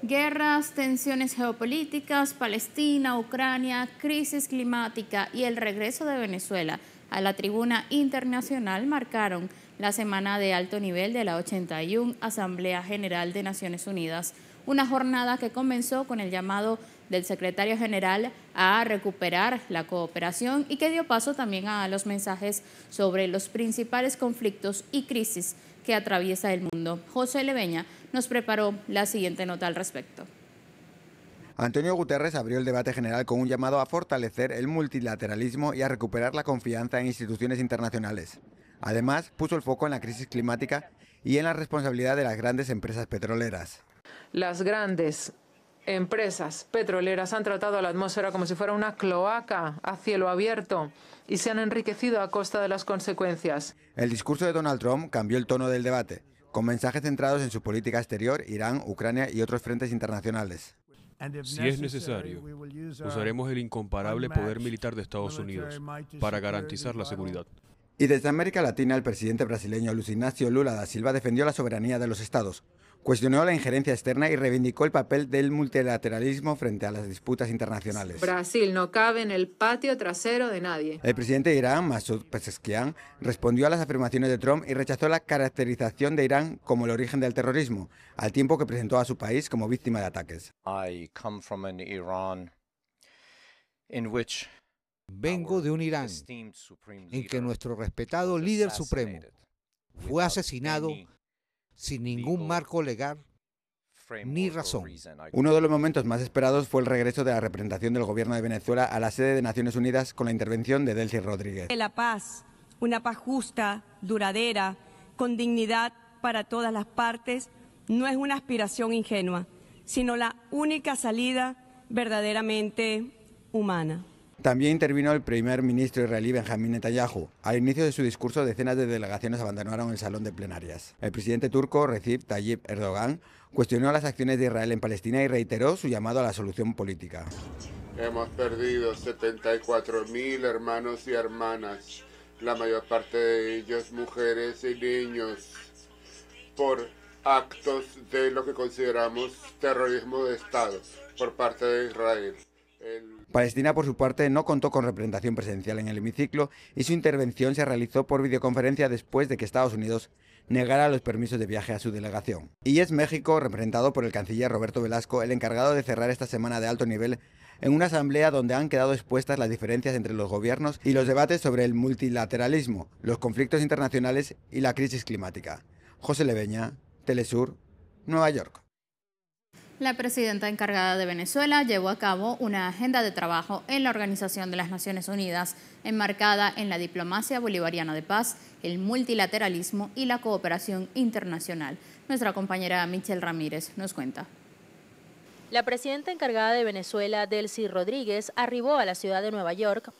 Guerras, tensiones geopolíticas, Palestina, Ucrania, crisis climática y el regreso de Venezuela a la tribuna internacional marcaron la semana de alto nivel de la 81 Asamblea General de Naciones Unidas, una jornada que comenzó con el llamado del secretario general a recuperar la cooperación y que dio paso también a los mensajes sobre los principales conflictos y crisis que atraviesa el mundo. José Leveña nos preparó la siguiente nota al respecto. Antonio Guterres abrió el debate general con un llamado a fortalecer el multilateralismo y a recuperar la confianza en instituciones internacionales. Además, puso el foco en la crisis climática y en la responsabilidad de las grandes empresas petroleras. Las grandes empresas petroleras han tratado a la atmósfera como si fuera una cloaca a cielo abierto y se han enriquecido a costa de las consecuencias. El discurso de Donald Trump cambió el tono del debate, con mensajes centrados en su política exterior, Irán, Ucrania y otros frentes internacionales. Si es necesario, usaremos el incomparable poder militar de Estados Unidos para garantizar la seguridad. Y desde América Latina, el presidente brasileño Luiz Inácio Lula da Silva defendió la soberanía de los estados, cuestionó la injerencia externa y reivindicó el papel del multilateralismo frente a las disputas internacionales. Brasil no cabe en el patio trasero de nadie. El presidente de Irán, Masoud Pezeshkian, respondió a las afirmaciones de Trump y rechazó la caracterización de Irán como el origen del terrorismo, al tiempo que presentó a su país como víctima de ataques. Vengo de un Irán en que nuestro respetado líder supremo fue asesinado sin ningún marco legal ni razón. Uno de los momentos más esperados fue el regreso de la representación del gobierno de Venezuela a la sede de Naciones Unidas con la intervención de Delcy Rodríguez. La paz, una paz justa, duradera, con dignidad para todas las partes, no es una aspiración ingenua, sino la única salida verdaderamente humana. También intervino el primer ministro israelí Benjamín Netanyahu. Al inicio de su discurso, decenas de delegaciones abandonaron el salón de plenarias. El presidente turco Recep Tayyip Erdogan cuestionó las acciones de Israel en Palestina y reiteró su llamado a la solución política. Hemos perdido 74.000 hermanos y hermanas, la mayor parte de ellos mujeres y niños, por actos de lo que consideramos terrorismo de Estado por parte de Israel. Palestina, por su parte, no contó con representación presencial en el hemiciclo y su intervención se realizó por videoconferencia después de que Estados Unidos negara los permisos de viaje a su delegación. Y es México, representado por el canciller Roberto Velasco, el encargado de cerrar esta semana de alto nivel en una asamblea donde han quedado expuestas las diferencias entre los gobiernos y los debates sobre el multilateralismo, los conflictos internacionales y la crisis climática. José Leveña, Telesur, Nueva York. La presidenta encargada de Venezuela llevó a cabo una agenda de trabajo en la Organización de las Naciones Unidas, enmarcada en la diplomacia bolivariana de paz, el multilateralismo y la cooperación internacional. Nuestra compañera Michelle Ramírez nos cuenta. La presidenta encargada de Venezuela, Delcy Rodríguez, arribó a la ciudad de Nueva York